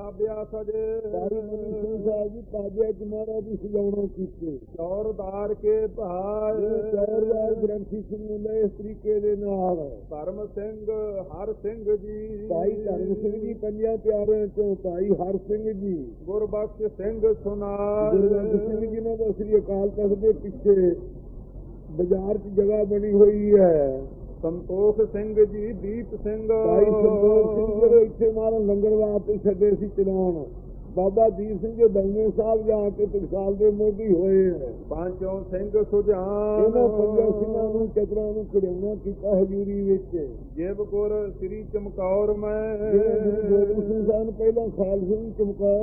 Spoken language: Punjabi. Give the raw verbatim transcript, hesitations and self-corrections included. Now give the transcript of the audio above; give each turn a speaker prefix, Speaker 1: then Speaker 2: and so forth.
Speaker 1: ਤਾਬਿਆ ਸਜੇ
Speaker 2: ਭਾਈ ਮਨੀ ਸਿੰਘ ਸਾਹਿਬ ਜੀ ਤਾਬਿਆ ਚ ਮਹਾਰਾਜ ਦੀ ਸਜਾਉਣਾ ਕੀਤੇ।
Speaker 1: ਚੌਰਦਾਰ ਕੇ ਭਾਏ
Speaker 2: ਚੌਰਦਾਰ ਗ੍ਰੰਥੀ ਸਿੰਘ ਨੇ ਇਸ ਤਰੀਕੇ ਦੇ ਨਾਲ
Speaker 1: ਧਰਮ ਸਿੰਘ ਹਰ ਸਿੰਘ ਜੀ
Speaker 2: ਭਾਈ ਧਰਮ ਸਿੰਘ ਜੀ ਪੰਜਾਂ ਪਿਆਰਿਆਂ ਚੋਂ ਭਾਈ ਹਰ ਸਿੰਘ ਜੀ
Speaker 1: ਗੁਰਬਖਸ਼ ਸਿੰਘ ਸੁਨਾਰ
Speaker 2: ਗੁਰਬਖਸ਼ ਸਿੰਘ ਜੀ ਨੇ ਤਾਂ ਸ੍ਰੀ ਅਕਾਲ ਤਖਤ ਦੇ ਪਿੱਛੇ ਬਾਜ਼ਾਰ ਚ ਜਗ੍ਹਾ ਬਣੀ ਹੋਈ ਹੈ।
Speaker 1: ਸੰਤੋਖ ਸਿੰਘ ਜੀ ਦੀਪ ਸਿੰਘ
Speaker 2: ਭਾਈ ਸੰਤੋਖ ਸਿੰਘ ਜਿਹੜੇ ਇੱਥੇ ਮਾਰਨ ਲੰਗਰ ਵਾਸਤੇ ਛੱਡੇ ਸੀ ਚਲਾਉਣ। ਬਾਬਾ ਦੀਪ ਸਿੰਘ ਜੀ ਦੰਗੇ ਸਾਹਿਬ ਜਾ ਕੇ ਟਕਸਾਲ ਦੇ ਮੋਢੀ ਹੋਏ ਹੈ।
Speaker 1: ਪੰਚੋਂ ਸਿੰਘ ਸੁਜਾਨ
Speaker 2: ਇਹਨਾਂ ਪੰਜਾਂ ਸਿੰਘਾਂ ਨੂੰ ਚਤਰਾਂ ਨੂੰ ਖੜਿਆਉਣਾ ਕੀਤਾ ਹਜ਼ੂਰੀ ਵਿੱਚ।
Speaker 1: ਜਿਵ ਗੁਰ ਸ੍ਰੀ ਚਮਕੌਰ ਮੈਂ
Speaker 2: ਗੁਰੂ ਗੋਬਿੰਦ ਸਿੰਘ ਸਾਹਿਬ ਨੂੰ ਪਹਿਲਾਂ ਖਾਲਸੇ ਨੂੰ ਚਮਕੌਰ